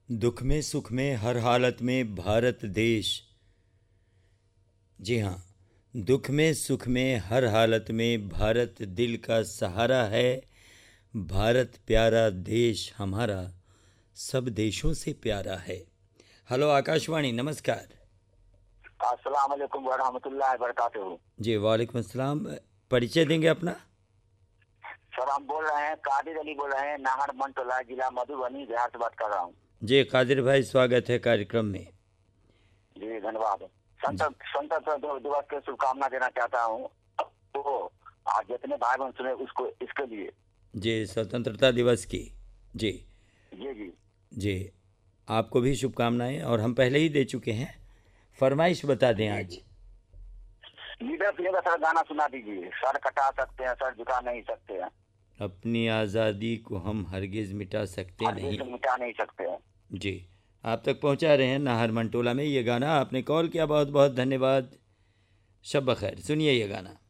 दुख में सुख में हर हालत में भारत देश। जी हाँ, दुख में सुख में हर हालत में भारत दिल का सहारा है। भारत प्यारा देश हमारा सब देशों से प्यारा है। हेलो आकाशवाणी, नमस्कार। अस्सलाम वालेकुम वरहमतुल्लाहि वबरकातुहू। जी वालेकुम अस्सलाम। परिचय देंगे अपना? सर, हम बोल रहे हैं, कादिर अली बोल रहे हैं, नाहर मंटोला, जिला मधुबनी, बिहार से बात कर रहा हूँ। जी कादिर भाई, स्वागत है कार्यक्रम में। जी धन्यवाद। स्वतंत्रता दिवस की शुभकामना देना चाहता हूँ तो आज जितने भाई बहन सुने उसको इसके लिए। जी स्वतंत्रता दिवस की। जी जी जी जी, आपको भी शुभकामनाएं, और हम पहले ही दे चुके हैं। फरमाइश बता दें आज। लीडर फिल्म का सर गाना सुना दीजिए। सर कटा सकते हैं, सर झुका नहीं सकते हैं, अपनी आज़ादी को हम हरगिज़ मिटा सकते नहीं। मिटा नहीं सकते हैं। जी, आप तक पहुंचा रहे हैं नाहर मंटोला में ये गाना। आपने कॉल किया, बहुत बहुत धन्यवाद। शब बखैर। सुनिए ये गाना।